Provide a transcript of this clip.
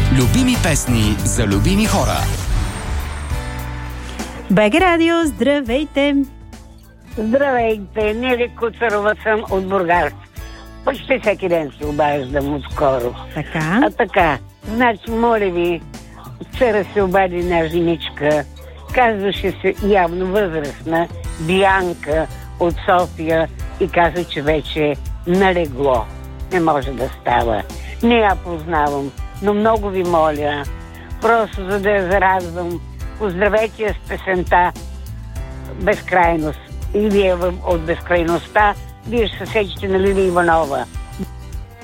Любими песни за любими хора. БГ Радио, здравейте! Здравейте, Нели Куцарова съм от Бургас. Почти всеки ден се обаждам отскоро. Така. Така, значи, моля ви, вчера се обади една женичка, казваше се явно възрастна, Бианка от София и каза, че вече налегло. Не може да става. Не я познавам, но много ви моля, просто за да я зарадвам, поздравете я с песента Безкрайност. И вие от безкрайността, вие ще се сечете на Лили Иванова.